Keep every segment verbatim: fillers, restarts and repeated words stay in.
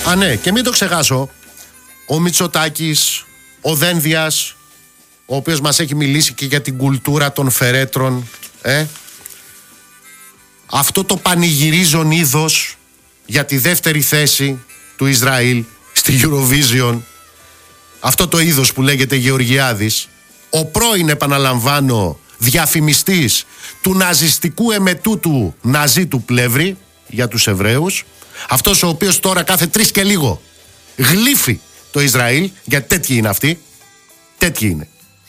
Α, ναι, και μην το ξεχάσω, ο Μητσοτάκης, ο Δένδιας, ο οποίος μας έχει μιλήσει και για την κουλτούρα των φερέτρων, ε? αυτό το πανηγυρίζον είδος για τη δεύτερη θέση του Ισραήλ στη Eurovision, αυτό το είδος που λέγεται Γεωργιάδης, ο πρώην, επαναλαμβάνω, διαφημιστής του ναζιστικού εμετού του Ναζί του Πλεύρη για τους Εβραίους, αυτός ο οποίος τώρα κάθε τρεις και λίγο γλύφει το Ισραήλ, γιατί τέτοιοι είναι αυτοί, τέτοιοι είναι.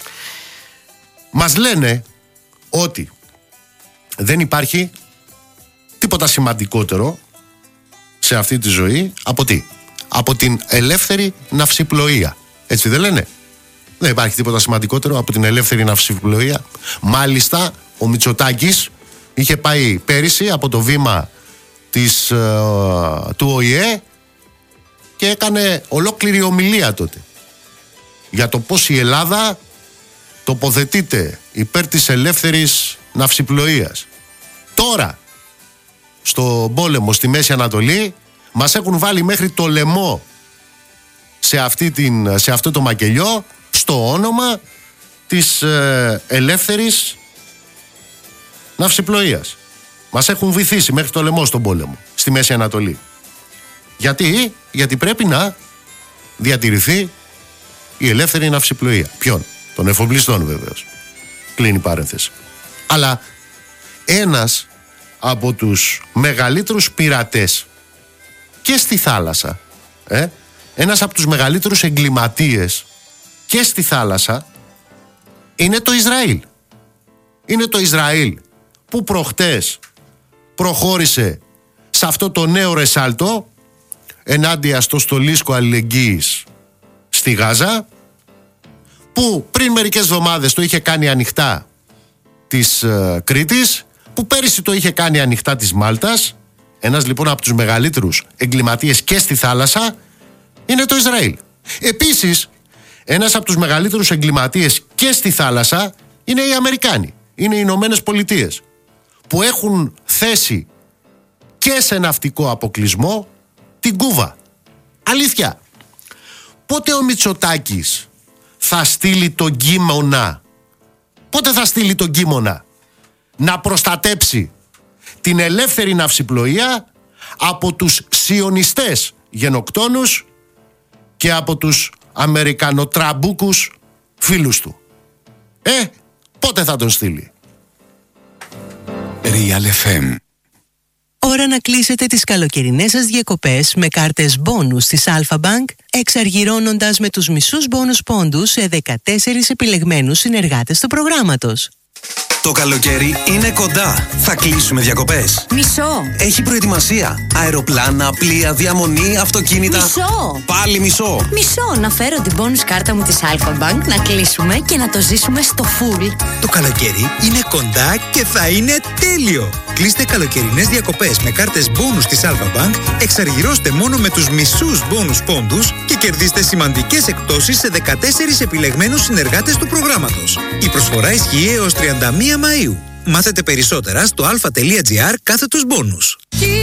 Μας λένε ότι δεν υπάρχει τίποτα σημαντικότερο σε αυτή τη ζωή από τι? Από την ελεύθερη ναυσιπλοεία. Έτσι δεν λένε? Δεν υπάρχει τίποτα σημαντικότερο από την ελεύθερη ναυσιπλοεία. Μάλιστα ο Μητσοτάκης είχε πάει πέρυσι από το βήμα της, ε, του Ο Η Ε και έκανε ολόκληρη ομιλία τότε για το πώς η Ελλάδα τοποθετείται υπέρ της ελεύθερης ναυσιπλοείας. Τώρα στο πόλεμο στη Μέση Ανατολή μας έχουν βάλει μέχρι το λαιμό σε, αυτή την, σε αυτό το μακελιό, στο όνομα της ε, ελεύθερης ναυσιπλοείας. Μας έχουν βυθίσει μέχρι το λαιμό στον πόλεμο στη Μέση Ανατολή. Γιατί? Γιατί πρέπει να διατηρηθεί η ελεύθερη ναυσιπλοεία. Ποιον? Των εφοπλιστών βεβαίως. Κλείνει παρένθεση. Αλλά ένας από τους μεγαλύτερους πειρατές και στη θάλασσα, ε, ένας από τους μεγαλύτερους εγκληματίες και στη θάλασσα είναι το Ισραήλ. Είναι το Ισραήλ που προχτές προχώρησε σε αυτό το νέο ρεσάλτο ενάντια στο στολίσκο αλληλεγγύης στη Γάζα, που πριν μερικές εβδομάδες το είχε κάνει ανοιχτά της ε, Κρήτης, που πέρυσι το είχε κάνει ανοιχτά της Μάλτας. Ένας λοιπόν από τους μεγαλύτερους εγκληματίες και στη θάλασσα είναι το Ισραήλ. Επίσης, ένας από τους μεγαλύτερους εγκληματίες και στη θάλασσα είναι οι Αμερικάνοι, είναι οι Ηνωμένες Πολιτείες, που έχουν θέσει και σε ναυτικό αποκλεισμό την Κούβα. Αλήθεια. Πότε ο Μητσοτάκης θα στείλει τον Κίμωνα, πότε θα στείλει τον Κίμωνα να προστατέψει την ελεύθερη ναυσιπλοεία από τους σιωνιστές γενοκτόνους και από τους αμερικανοτραμπούκους φίλους του? Ε, πότε θα τον στείλει? Real εφ εμ. Ώρα να κλείσετε τις καλοκαιρινές σας διακοπές με κάρτες μπόνους της Alpha Bank, εξαργυρώνοντας με τους μισούς μπόνους πόντους σε δεκατέσσερις επιλεγμένους συνεργάτες του προγράμματος. Το καλοκαίρι είναι κοντά. Θα κλείσουμε διακοπές. Μισό. Έχει προετοιμασία. Αεροπλάνα, πλοία, διαμονή, αυτοκίνητα. Μισό. Πάλι μισό. Μισό. Να φέρω την bonus κάρτα μου της Alpha Bank, να κλείσουμε και να το ζήσουμε στο full. Το καλοκαίρι είναι κοντά και θα είναι τέλειο. Κλείστε καλοκαιρινές διακοπές με κάρτες bonus της Alpha Bank, εξαργυρώστε μόνο με τους μισούς bonus πόντους και κερδίστε σημαντικές εκπτώσεις σε δεκατέσσερις επιλεγμένους συνεργάτες του προγράμματος. Η προσφορά ισχύει έως τριάντα μία Μαΐου. Μάθετε περισσότερα στο alpha.gr κάθετος bonus.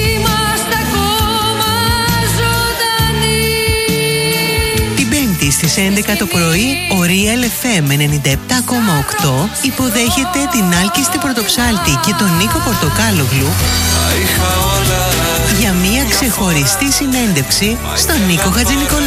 Την Πέμπτη στις έντεκα το πρωί, ο Real εφ εμ ενενήντα επτά κόμμα οκτώ υποδέχεται την Άλκιστη Πρωτοψάλτη και τον Νίκο Πορτοκάλογλου για μια ξεχωριστή συνέντευξη στον Νίκο Χατζηνικολάου.